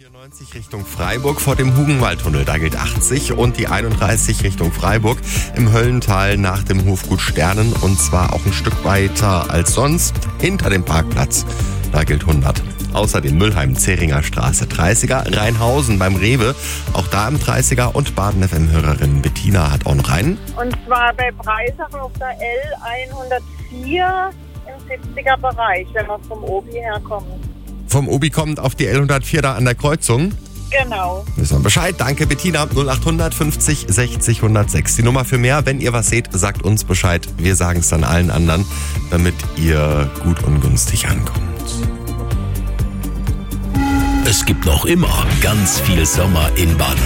94 Richtung Freiburg vor dem Hugenwaldtunnel, da gilt 80 und die 31 Richtung Freiburg im Höllental nach dem Hofgut Sternen und zwar auch ein Stück weiter als sonst hinter dem Parkplatz, da gilt 100. Außerdem Müllheim, Zähringer Straße, 30er, Rheinhausen beim Rewe, auch da im 30er und Baden-FM-Hörerin Bettina hat auch noch einen. Und zwar bei Breisach auf der L104 im 70er Bereich, wenn man vom Obi herkommt. Vom Obi kommt auf die L104 da an der Kreuzung. Genau. Wissen wir Bescheid. Danke Bettina. 0800 50 60 106. Die Nummer für mehr. Wenn ihr was seht, sagt uns Bescheid. Wir sagen es dann allen anderen, damit ihr gut und günstig ankommt. Es gibt noch immer ganz viel Sommer in Baden.